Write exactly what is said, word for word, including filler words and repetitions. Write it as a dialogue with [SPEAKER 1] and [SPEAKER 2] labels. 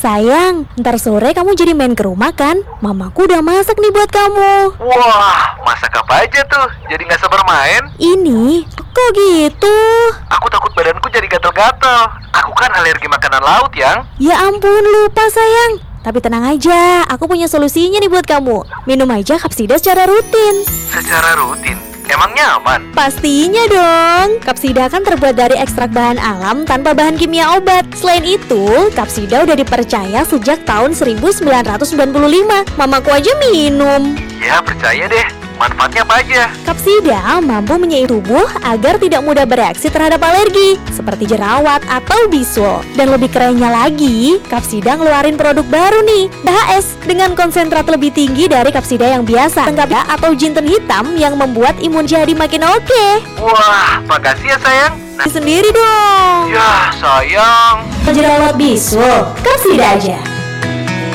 [SPEAKER 1] Sayang, ntar sore kamu jadi main ke rumah kan? Mamaku udah masak nih buat kamu.
[SPEAKER 2] Wah, masak apa aja tuh? Jadi gak sabar main?
[SPEAKER 1] Ini, kok gitu?
[SPEAKER 2] Aku takut badanku jadi gatel-gatel. Aku kan alergi makanan laut, Yang.
[SPEAKER 1] Ya ampun, lupa sayang. Tapi tenang aja, aku punya solusinya nih buat kamu. Minum aja Kapsida secara rutin.
[SPEAKER 2] Secara rutin? Emangnya aman?
[SPEAKER 1] Pastinya dong. Kapsida kan terbuat dari ekstrak bahan alam tanpa bahan kimia obat. Selain itu, Kapsida udah dipercaya sejak tahun seribu sembilan ratus sembilan puluh lima. Mamaku aja minum.
[SPEAKER 2] Ya, percaya deh. Manfaatnya apa aja?
[SPEAKER 1] Kapsida mampu menyeimbangkan tubuh agar tidak mudah bereaksi terhadap alergi seperti jerawat atau bisul. Dan lebih kerennya lagi, Kapsida ngeluarin produk baru nih, B H S, dengan konsentrat lebih tinggi dari Kapsida yang biasa, lengkap atau jinten hitam yang membuat imun jadi makin oke.
[SPEAKER 2] Wah, makasih ya sayang.
[SPEAKER 1] Nah, sendiri dong.
[SPEAKER 2] Ya sayang.
[SPEAKER 1] Jerawat bisul, Kapsida aja.